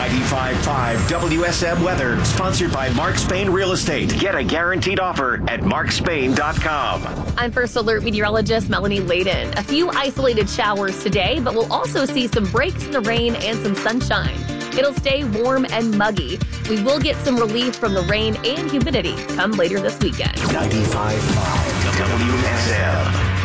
95.5 WSM Weather, sponsored by Mark Spain Real Estate. Get a guaranteed offer at markspain.com. I'm First Alert meteorologist Melanie Layden. A few isolated showers today, but we'll also see some breaks in the rain and some sunshine. It'll stay warm and muggy. We will get some relief from the rain and humidity come later this weekend. 95.5 WSM.